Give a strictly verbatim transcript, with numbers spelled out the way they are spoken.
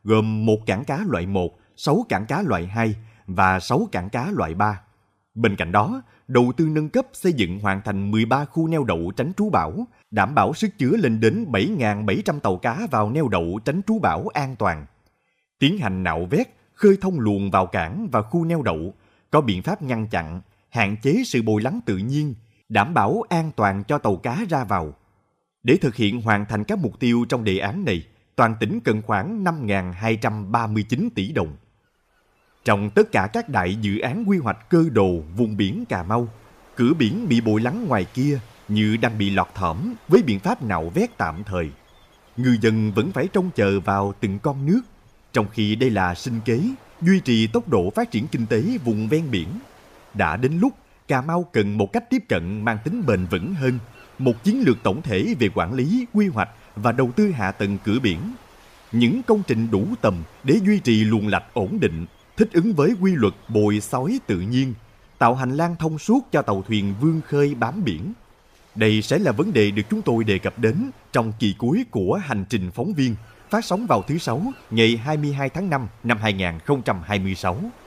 gồm một cảng cá loại một, sáu cảng cá loại hai và sáu cảng cá loại ba. Bên cạnh đó, đầu tư nâng cấp xây dựng hoàn thành mười ba khu neo đậu tránh trú bão, đảm bảo sức chứa lên đến bảy nghìn bảy trăm tàu cá vào neo đậu tránh trú bão an toàn. Tiến hành nạo vét, khơi thông luồng vào cảng và khu neo đậu, có biện pháp ngăn chặn, hạn chế sự bồi lắng tự nhiên, đảm bảo an toàn cho tàu cá ra vào. Để thực hiện hoàn thành các mục tiêu trong đề án này, toàn tỉnh cần khoảng năm nghìn hai trăm ba mươi chín tỷ đồng. Trong tất cả các đại dự án quy hoạch cơ đồ vùng biển Cà Mau, cửa biển bị bồi lắng ngoài kia như đang bị lọt thỏm với biện pháp nạo vét tạm thời. Ngư dân vẫn phải trông chờ vào từng con nước, trong khi đây là sinh kế, duy trì tốc độ phát triển kinh tế vùng ven biển. Đã đến lúc Cà Mau cần một cách tiếp cận mang tính bền vững hơn, một chiến lược tổng thể về quản lý, quy hoạch và đầu tư hạ tầng cửa biển. Những công trình đủ tầm để duy trì luồng lạch ổn định, thích ứng với quy luật bồi xói tự nhiên, tạo hành lang thông suốt cho tàu thuyền vươn khơi bám biển. Đây sẽ là vấn đề được chúng tôi đề cập đến trong kỳ cuối của Hành trình phóng viên, phát sóng vào thứ Sáu, ngày hai mươi hai tháng năm năm hai nghìn không trăm hai mươi sáu.